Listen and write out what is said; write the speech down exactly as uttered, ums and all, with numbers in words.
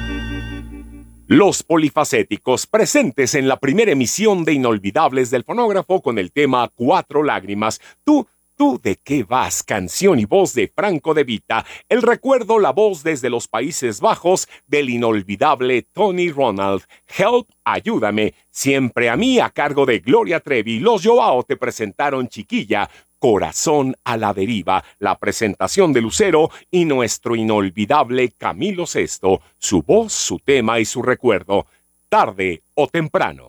Los polifacéticos presentes en la primera emisión de Inolvidables del Fonógrafo con el tema Cuatro Lágrimas. Tú, tú, ¿de qué vas? Canción y voz de Franco De Vita. El recuerdo, la voz desde los Países Bajos del inolvidable Tony Ronald. Help, ayúdame. Siempre a mí a cargo de Gloria Trevi. Los Joao te presentaron Chiquilla. Corazón a la deriva, la presentación de Lucero y nuestro inolvidable Camilo Sesto, su voz, su tema y su recuerdo, tarde o temprano.